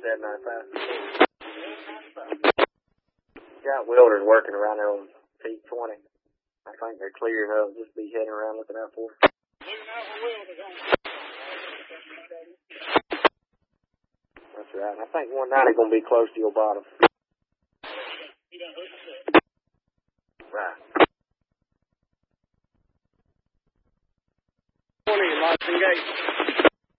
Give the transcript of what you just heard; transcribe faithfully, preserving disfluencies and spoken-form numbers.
seven ninety-five. Got welders working around there on T twenty. I think they're clearing up. Just be heading around looking out for it. That's right. I think one ninety going to be close to your bottom.